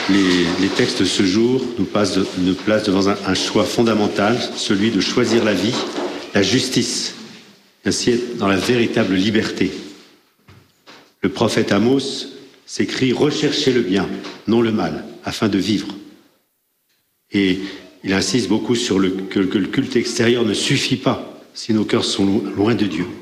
Les textes de ce jour nous placent devant un choix fondamental, celui de choisir la vie, la justice, ainsi être dans la véritable liberté. Le prophète Amos s'écrit « Recherchez le bien, non le mal, afin de vivre ». Et il insiste beaucoup sur que le culte extérieur ne suffit pas si nos cœurs sont loin de Dieu.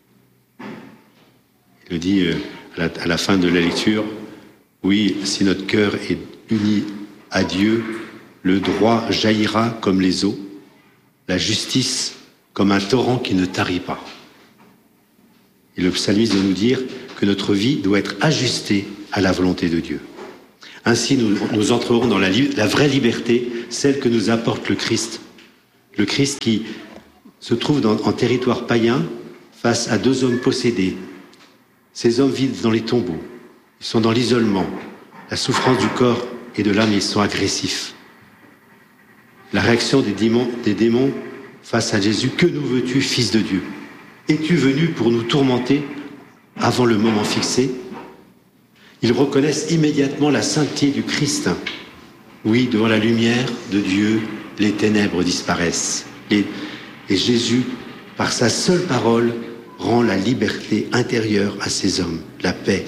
Il le dit à la fin de la lecture, oui, si notre cœur est uni à Dieu, le droit jaillira comme les eaux, la justice comme un torrent qui ne tarit pas. Et le psalmiste veut nous dire que notre vie doit être ajustée à la volonté de Dieu. Ainsi, nous entrerons dans la vraie liberté, celle que nous apporte le Christ. Le Christ qui se trouve en territoire païen face à deux hommes possédés. Ces hommes vivent dans les tombeaux. Ils sont dans l'isolement. La souffrance du corps et de l'âme, ils sont agressifs. La réaction des démons face à Jésus, « Que nous veux-tu, Fils de Dieu ? Es-tu venu pour nous tourmenter avant le moment fixé ?» Ils reconnaissent immédiatement la sainteté du Christ. Oui, devant la lumière de Dieu, les ténèbres disparaissent. Et Jésus, par sa seule parole, rend la liberté intérieure à ces hommes, la paix.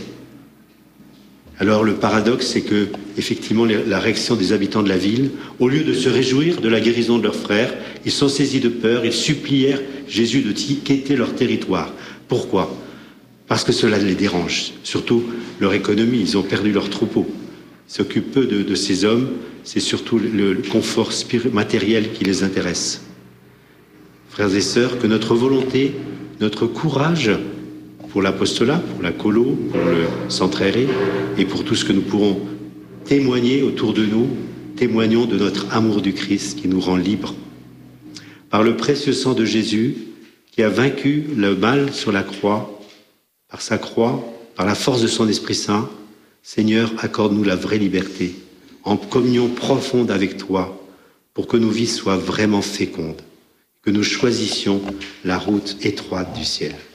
Alors le paradoxe, c'est que, effectivement, la réaction des habitants de la ville, au lieu de se réjouir de la guérison de leurs frères, ils sont saisis de peur, ils supplièrent Jésus de quitter leur territoire. Pourquoi ? Parce que cela les dérange, surtout leur économie, ils ont perdu leur troupeau. Ils s'occupent peu de ces hommes, c'est surtout le confort matériel qui les intéresse. Frères et sœurs, que notre volonté, notre courage pour l'apostolat, pour la colo, pour le centre aéré et pour tout ce que nous pourrons témoigner autour de nous, témoignons de notre amour du Christ qui nous rend libres. Par le précieux sang de Jésus qui a vaincu le mal sur la croix, par sa croix, par la force de son Esprit Saint, Seigneur, accorde-nous la vraie liberté, en communion profonde avec toi, pour que nos vies soient vraiment fécondes, que nous choisissions la route étroite du ciel.